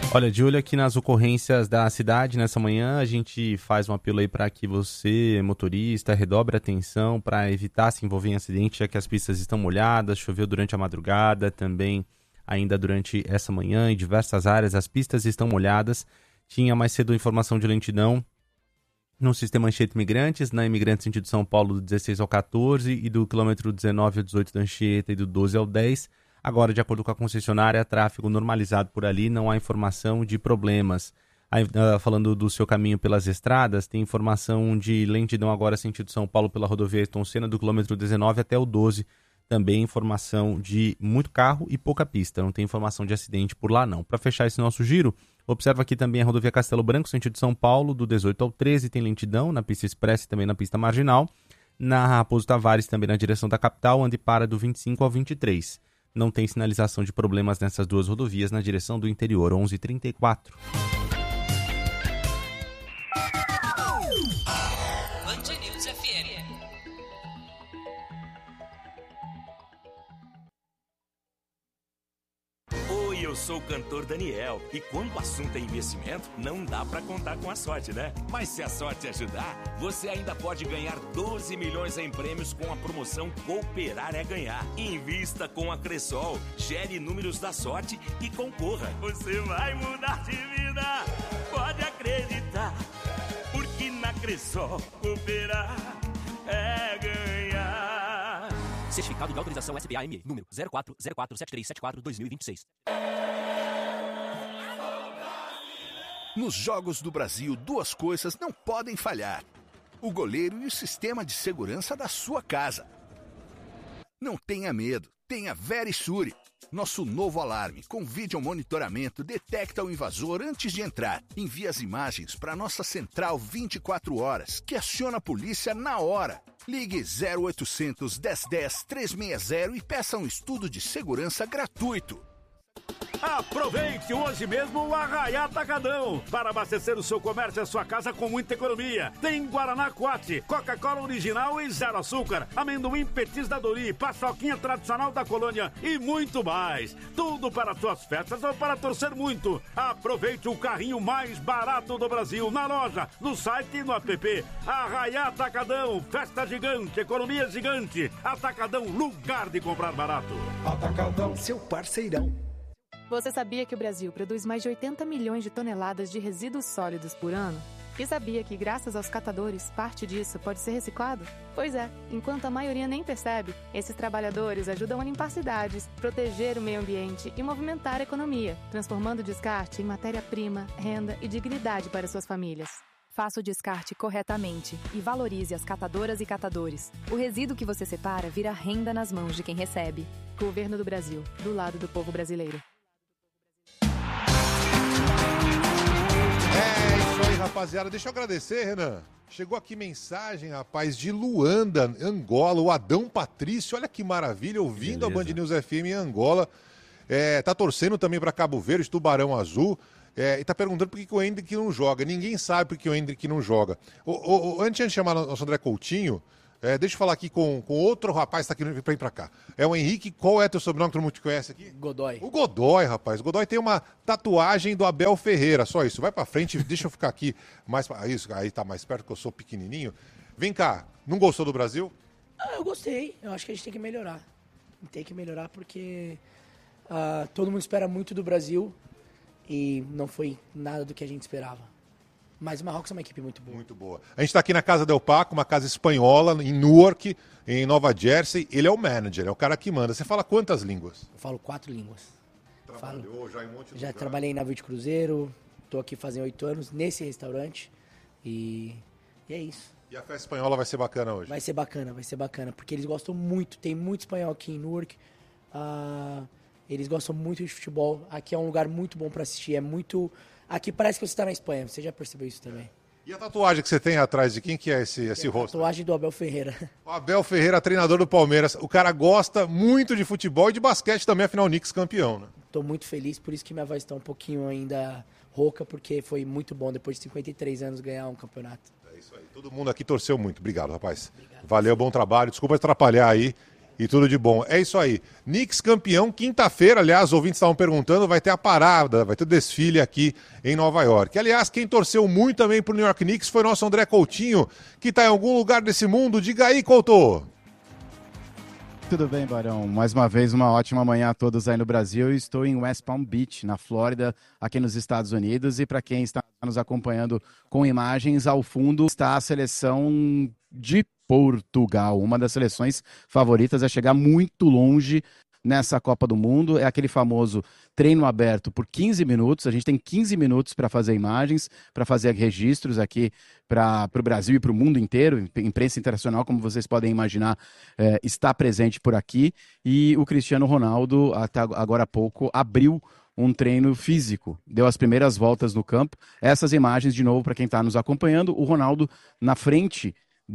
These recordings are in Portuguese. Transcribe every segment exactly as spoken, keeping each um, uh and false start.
Olha, de olho aqui nas ocorrências da cidade nessa manhã, a gente faz um apelo aí para que você, motorista, redobre a atenção para evitar se envolver em acidente, já que as pistas estão molhadas, choveu durante a madrugada, também ainda durante essa manhã, em diversas áreas as pistas estão molhadas. Tinha mais cedo informação de lentidão no sistema Anchieta Imigrantes, na Imigrantes sentido São Paulo do dezesseis ao quatorze e do quilômetro dezenove ao dezoito da Anchieta e do doze ao dez. Agora, de acordo com a concessionária, tráfego normalizado por ali, não há informação de problemas. Aí, uh, falando do seu caminho pelas estradas, tem informação de lentidão agora sentido São Paulo pela rodovia Ayrton Senna, do quilômetro dezenove até o doze. Também informação de muito carro e pouca pista. Não tem informação de acidente por lá, não. Para fechar esse nosso giro, observa aqui também a rodovia Castelo Branco, sentido São Paulo, do dezoito ao treze, tem lentidão na pista expressa e também na pista marginal. Na Raposo Tavares, também na direção da capital, onde para do vinte e cinco ao vinte e três. Não tem sinalização de problemas nessas duas rodovias na direção do interior, onze e trinta e quatro. Band News F M. Oi, eu sou o cantor Daniel. E quando o assunto é investimento, não dá pra contar com a sorte, né? Mas se a sorte ajudar, você ainda pode ganhar doze milhões em prêmios com a promoção Cooperar é Ganhar. Invista com a Cressol, gere números da sorte e concorra. Você vai mudar de vida, pode acreditar. Porque na Cressol, cooperar é ganhar. Certificado de autorização S B A M E, número zero quatro zero quatro sete três sete quatro dois mil e vinte e seis. Nos Jogos do Brasil, duas coisas não podem falhar: o goleiro e o sistema de segurança da sua casa. Não tenha medo, tenha Verisure. Nosso novo alarme com vídeo monitoramento detecta o invasor antes de entrar. Envia as imagens para nossa central vinte e quatro horas, que aciona a polícia na hora. Ligue zero oitocentos, dez dez, trezentos e sessenta e peça um estudo de segurança gratuito. Aproveite hoje mesmo o Arraiá Atacadão para abastecer o seu comércio e a sua casa com muita economia. Tem Guaraná Coate, Coca-Cola original e zero açúcar, amendoim Petis da Dori, paçoquinha tradicional da colônia e muito mais. Tudo para suas festas ou para torcer muito. Aproveite o carrinho mais barato do Brasil na loja, no site e no app. Arraiá Atacadão, festa gigante, economia gigante. Atacadão, lugar de comprar barato. Atacadão, seu parceirão. Você sabia que o Brasil produz mais de oitenta milhões de toneladas de resíduos sólidos por ano? E sabia que, graças aos catadores, parte disso pode ser reciclado? Pois é, enquanto a maioria nem percebe, esses trabalhadores ajudam a limpar cidades, proteger o meio ambiente e movimentar a economia, transformando o descarte em matéria-prima, renda e dignidade para suas famílias. Faça o descarte corretamente e valorize as catadoras e catadores. O resíduo que você separa vira renda nas mãos de quem recebe. Governo do Brasil, do lado do povo brasileiro. É isso aí, rapaziada. Deixa eu agradecer, Renan. Chegou aqui mensagem, rapaz, de Luanda, Angola, o Adão Patrício. Olha que maravilha, ouvindo Beleza. A Band News F M em Angola. É, tá torcendo também para Cabo Verde, Tubarão Azul. É, e tá perguntando por que, que o Hendrick não joga. Ninguém sabe por que o Hendrick não joga. O, o, o, antes de chamar o nosso André Coutinho, é, deixa eu falar aqui com, com outro rapaz que tá aqui pra ir pra cá. É o Henrique. Qual é teu sobrenome que todo mundo te conhece aqui? Godoy. O Godoy, rapaz. O Godoy tem uma tatuagem do Abel Ferreira. Só isso. Vai pra frente, deixa eu ficar aqui mais... Pra... Isso, aí tá mais perto que eu sou pequenininho. Vem cá, não gostou do Brasil? Ah, eu gostei. Eu acho que a gente tem que melhorar. Tem que melhorar porque uh, todo mundo espera muito do Brasil e não foi nada do que a gente esperava. Mas o Marrocos é uma equipe muito boa. Muito boa. A gente está aqui na Casa Del Paco, uma casa espanhola, em Newark, em Nova Jersey. Ele é o manager, é o cara que manda. Você fala quantas línguas? Eu falo quatro línguas. Trabalhou falo... já em um monte de Já lugar. trabalhei em navio de cruzeiro, estou aqui fazem oito anos nesse restaurante e... e é isso. E a festa espanhola vai ser bacana hoje? Vai ser bacana, vai ser bacana, porque eles gostam muito, tem muito espanhol aqui em Newark. Uh, eles gostam muito de futebol. Aqui é um lugar muito bom para assistir, é muito... Aqui parece que você está na Espanha, você já percebeu isso também. E a tatuagem que você tem atrás, de quem que é esse, esse é rosto? A tatuagem do Abel Ferreira. O Abel Ferreira, treinador do Palmeiras. O cara gosta muito de futebol e de basquete também, afinal o Knicks campeão, né? Estou muito feliz, por isso que minha voz está um pouquinho ainda rouca, porque foi muito bom depois de cinquenta e três anos ganhar um campeonato. É isso aí, todo mundo aqui torceu muito. Obrigado, rapaz. Obrigado. Valeu, bom trabalho. Desculpa atrapalhar aí. e tudo de bom. É isso aí. Knicks campeão, quinta-feira, aliás, os ouvintes estavam perguntando, vai ter a parada, vai ter o desfile aqui em Nova York. Aliás, quem torceu muito também pro New York Knicks foi nosso André Coutinho, que está em algum lugar desse mundo. Diga aí, Couto! Tudo bem, Barão? Mais uma vez, uma ótima manhã a todos aí no Brasil. Eu estou em West Palm Beach, na Flórida, aqui nos Estados Unidos. E para quem está nos acompanhando com imagens, ao fundo está a seleção de Portugal. Uma das seleções favoritas a chegar muito longe nessa Copa do Mundo. É aquele famoso treino aberto por quinze minutos. A gente tem quinze minutos para fazer imagens, para fazer registros aqui para o Brasil e para o mundo inteiro. Imprensa internacional, como vocês podem imaginar, é, está presente por aqui. E o Cristiano Ronaldo, até agora há pouco, abriu um treino físico, deu as primeiras voltas no campo. Essas imagens, de novo, para quem está nos acompanhando, o Ronaldo na frente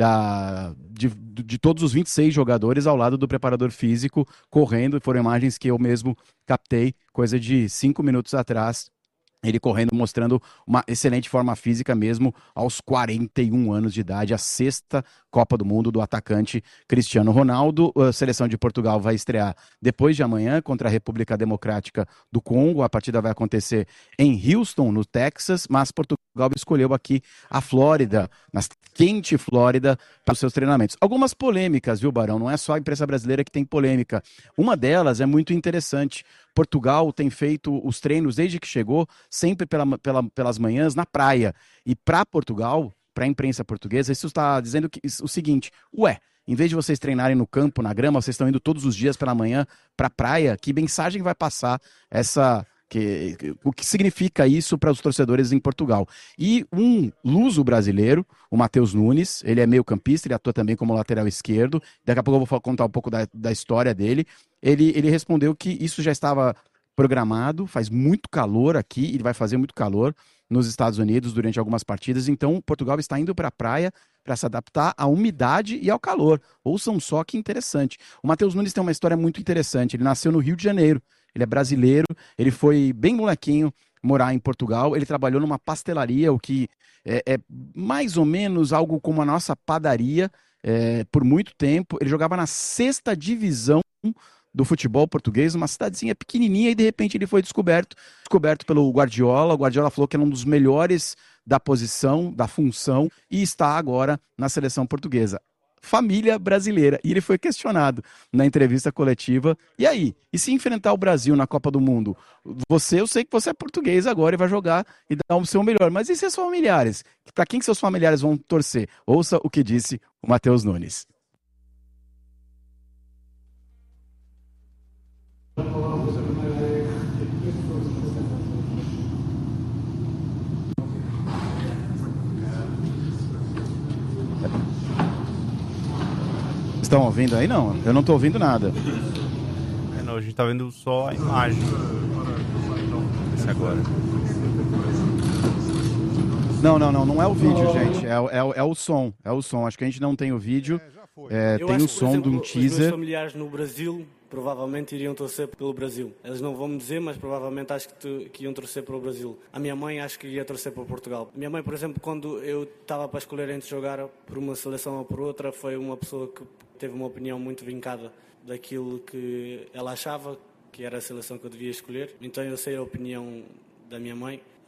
Da, de, de todos os vinte e seis jogadores ao lado do preparador físico correndo. Foram imagens que eu mesmo captei coisa de cinco minutos atrás, ele correndo, mostrando uma excelente forma física mesmo aos quarenta e um anos de idade, a sexta Copa do Mundo do atacante Cristiano Ronaldo. A seleção de Portugal vai estrear depois de amanhã contra a República Democrática do Congo. A partida vai acontecer em Houston, no Texas, mas Portugal escolheu aqui a Flórida, na quente Flórida, para os seus treinamentos. Algumas polêmicas, viu, Barão? Não é só a imprensa brasileira que tem polêmica. Uma delas é muito interessante. Portugal tem feito os treinos desde que chegou, sempre pela, pela, pelas manhãs, na praia. E para Portugal, para a imprensa portuguesa, isso está dizendo que, o seguinte: ué, em vez de vocês treinarem no campo, na grama, vocês estão indo todos os dias pela manhã para a praia. Que mensagem vai passar essa... Que, que, o que significa isso para os torcedores em Portugal? E um luso brasileiro, o Matheus Nunes, ele é meio campista, ele atua também como lateral esquerdo. Daqui a pouco eu vou contar um pouco da, da história dele. Ele, ele respondeu que isso já estava programado, faz muito calor aqui, ele vai fazer muito calor nos Estados Unidos durante algumas partidas, então Portugal está indo para a praia para se adaptar à umidade e ao calor. Ouçam só que interessante. O Matheus Nunes tem uma história muito interessante, ele nasceu no Rio de Janeiro, ele é brasileiro, ele foi bem molequinho morar em Portugal, ele trabalhou numa pastelaria, o que é, é mais ou menos algo como a nossa padaria, é, por muito tempo. Ele jogava na sexta divisão do futebol português, uma cidadezinha pequenininha, e de repente ele foi descoberto, descoberto pelo Guardiola. O Guardiola falou que era um dos melhores da posição, da função, e está agora na seleção portuguesa. Família brasileira. E ele foi questionado na entrevista coletiva. E aí? E se enfrentar o Brasil na Copa do Mundo? Você, eu sei que você é português agora e vai jogar e dar o seu melhor. Mas e seus familiares? Para quem que seus familiares vão torcer? Ouça o que disse o Matheus Nunes. Estão ouvindo aí? Não, eu não estou ouvindo nada. É, não, a gente está vendo só a imagem. Esse agora. Não, não, não, não é o vídeo, gente. É, é, é o som, é o som. Acho que a gente não tem o vídeo. É, tem o som de um teaser. Os meus familiares no Brasil provavelmente iriam torcer pelo Brasil. Eles não vão me dizer, mas provavelmente acho que, tu, que iam torcer pelo Brasil. A minha mãe acho que iria torcer para Portugal. A minha mãe, por exemplo, quando eu estava para escolher entre jogar por uma seleção ou por outra, foi uma pessoa que teve uma opinião muito vincada daquilo que ela achava que era a seleção que eu devia escolher. Então eu sei a opinião da minha mãe.